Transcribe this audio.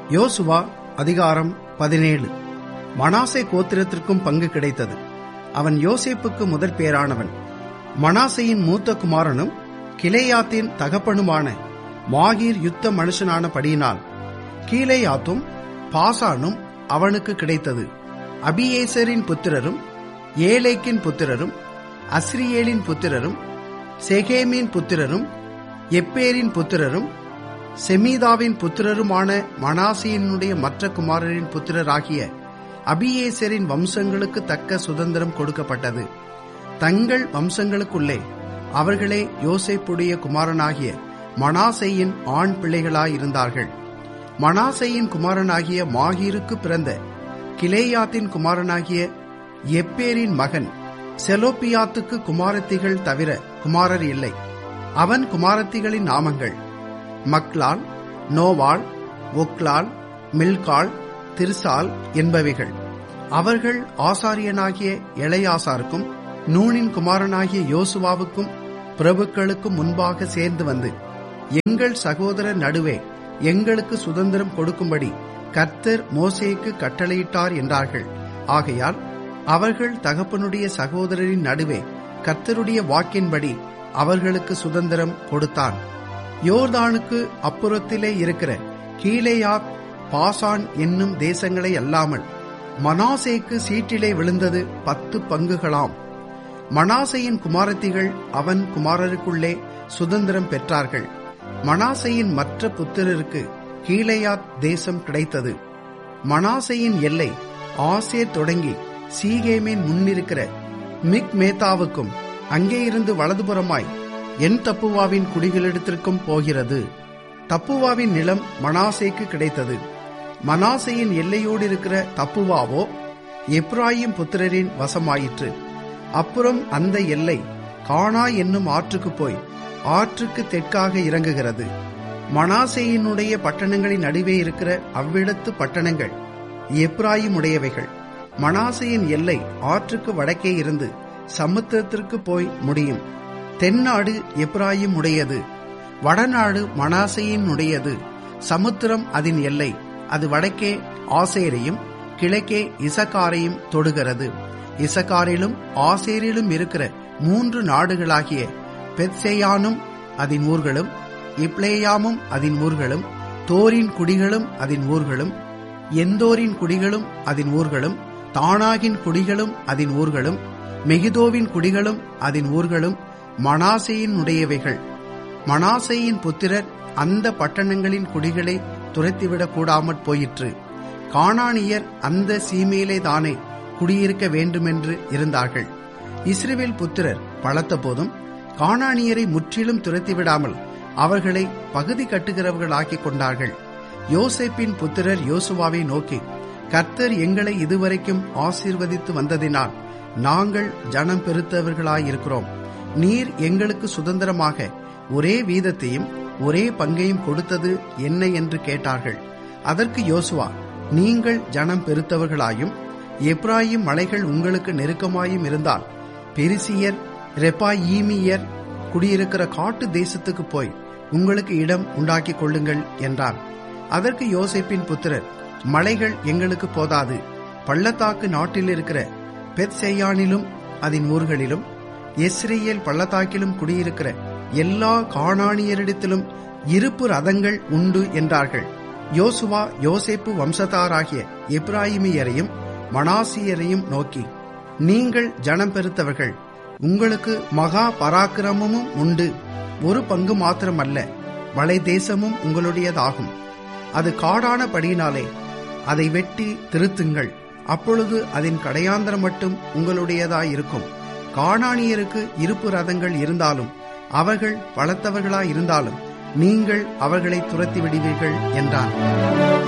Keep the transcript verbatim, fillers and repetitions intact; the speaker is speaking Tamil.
யோசுவா அதிகாரம் பதினேழு. மனாசே கோத்திரத்திற்கும் பங்கு கிடைத்தது. அவன் யோசேப்புக்கு முதற் பேரானவன். மனாசேயின் மூத்த குமாரனும் கிலேயாத்தின் தகப்பனுமான மாகீர் யுத்த மனுஷனான படியினால் கீலேயாத்தும் பாசானும் அவனுக்கு கிடைத்தது. அபியேசரின் புத்திரரும் ஏலேக்கின் புத்திரரும் அஸ்ரியேலின் புத்திரரும் செகேமின் புத்திரரும் எப்பேரின் புத்திரரும் செமீதாவின் புத்திரருமான மனாசேயினுடைய மற்ற குமாரரின் புத்திரராகிய அபியேசரின் வம்சங்களுக்கு தக்க சுதந்திரம் கொடுக்கப்பட்டது. தங்கள் வம்சங்களுக்குள்ளே அவர்களே யோசேப்புடைய குமாரனாகிய மனாசேயின் ஆண் பிள்ளைகளாயிருந்தார்கள். மனாசேயின் குமாரனாகிய மாகீருக்கு பிறந்த கிலேயாத்தின் குமாரனாகிய எப்பேரின் மகன் செலோப்பியாத்துக்கு குமாரத்திகள் தவிர குமாரர் இல்லை. அவன் குமாரத்திகளின் நாமங்கள் மக்லால், நோவாள், ஒக்லால், மில்காள், திர்சால் என்பவைகள். அவர்கள் ஆசாரியனாகிய எளையாசாருக்கும் நூனின் குமாரனாகிய யோசுவாவுக்கும் பிரபுக்களுக்கும் முன்பாக சேர்ந்து வந்து, எங்கள் சகோதரர் நடுவே எங்களுக்கு சுதந்திரம் கொடுக்கும்படி கர்த்தர் மோசேக்கு கட்டளையிட்டார் என்றார்கள். ஆகையால் அவர்கள் தகப்பனுடைய சகோதரரின் நடுவே கர்த்தருடைய வாக்கின்படி அவர்களுக்கு சுதந்திரம் கொடுத்தான். யோர்தானுக்கு அப்புறத்திலே இருக்கிற கீலேயாத், பாசான் என்னும் தேசங்களை அல்லாமல் மனாசேக்கு சீட்டிலே விழுந்தது பத்து பங்குகளாம். மனாசேயின் குமாரத்திகள் அவன் குமாரருக்குள்ளே சுதந்திரம் பெற்றார்கள். மனாசேயின் மற்ற புத்திரருக்கு கீலேயாத் தேசம் கிடைத்தது. மனாசேயின் எல்லை ஆசேர் தொடங்கி சீகேமின் முன்னிருக்கிற மிக்மேத்தாவுக்கும் அங்கே இருந்து வலதுபுறமாய் என் தப்புவாவின் குடிகளிடத்திற்கும் போகிறது. தப்புவாவின் நிலம் மனாசேக்கு கிடைத்தது. மனாசேயின் எல்லையோடு இருக்கிற தப்புவாவோ எப்ராயிம் புத்திரரின் வசமாயிற்று. அப்புறம் அந்த எல்லை கானா என்னும் ஆற்றுக்கு போய் ஆற்றுக்கு தெற்காக இறங்குகிறது. மனாசேயினுடைய பட்டணங்களின் நடுவே இருக்கிற அவ்விடத்து பட்டணங்கள் எப்ராயிம் உடையவைகள். மனாசேயின் எல்லை ஆற்றுக்கு வடக்கே இருந்து சமுத்திரத்திற்கு போய் முடியும். தென்னாடு எப்ராயிம் உடையது, வடநாடு மனாசேயின் உடையது. சமுத்திரம் அதன் எல்லை. அது வடக்கே ஆசேரையும் கிழக்கே இசக்காரையும் தொடுகிறது. இசக்காரிலும் ஆசேரிலும் இருக்கிற மூன்று நாடுகளாகிய பெத்சேயானும் அதன் ஊர்களும், இப்ளேயாமும் அதன் ஊர்களும், தோரின் குடிகளும் அதன் ஊர்களும், எந்தோரின் குடிகளும் அதன் ஊர்களும், தானாகின் குடிகளும் அதன் ஊர்களும், மெகிதோவின் குடிகளும் அதன் ஊர்களும் மனாசேயின் உடையவைகள். மனாசேயின் புத்திரர் அந்த பட்டணங்களின் குடிகளை துரத்திவிடக் கூடாமற் போயிற்று. கானானியர் அந்த சீமையிலே தானே குடியிருக்க வேண்டுமென்று இருந்தார்கள். இஸ்ரவேல் புத்திரர் பலத்த போதும் கானானியரை முற்றிலும் துரத்திவிடாமல் அவர்களை பகுதி கட்டுகிறவர்களாக்கிக் கொண்டார்கள். யோசேப்பின் புத்திரர் யோசுவாவை நோக்கி, கர்த்தர் எங்களை இதுவரைக்கும் ஆசீர்வதித்து வந்ததினால் நாங்கள் ஜனம் பெருத்தவர்களாயிருக்கிறோம். நீர் எங்களுக்கு சுதந்திரமாக ஒரே வீதத்தையும் ஒரே பங்கையும் கொடுத்தது என்ன என்று கேட்டார்கள். அதற்கு யோசுவா, நீங்கள் ஜனம் பெருத்தவர்களாயும் எப்ராயிம் மலைகள் உங்களுக்கு நெருக்கமாயும் இருந்தால் பெரிசியர், ரெபாயீமியர் குடியிருக்கிற காட்டு தேசத்துக்கு போய் உங்களுக்கு இடம் உண்டாக்கிக் கொள்ளுங்கள் என்றார். அதற்கு யோசேப்பின் புத்திரர், மலைகள் எங்களுக்கு போதாது. பள்ளத்தாக்கு நாட்டில் இருக்கிற பெத்சேயானிலும் அதன் ஊர்களிலும் எஸ்ரேல் பள்ளத்தாக்கிலும் குடியிருக்கிற எல்லா கானானியரிடத்திலும் இருப்பு ரதங்கள் உண்டு என்றார்கள். யோசுவா யோசேப்பு வம்சத்தாராகிய எப்ராயிமியரையும் மனாசியரையும் நோக்கி, நீங்கள் ஜனம் பெருத்தவர்கள், உங்களுக்கு மகா பராக்கிரமமும் உண்டு. ஒரு பங்கு மாத்திரமல்ல, வளை தேசமும் உங்களுடையதாகும். அது காடானபடியினாலே அதை வெட்டி திருத்துங்கள். அப்பொழுது அதன் கடையாந்தரம் மட்டும் உங்களுடையதாயிருக்கும். கானானியருக்கு இருப்பு ரதங்கள் இருந்தாலும் அவர்கள் பலத்தவர்களாயிருந்தாலும் நீங்கள் அவர்களை துரத்தி விடுவீர்கள் என்றான்.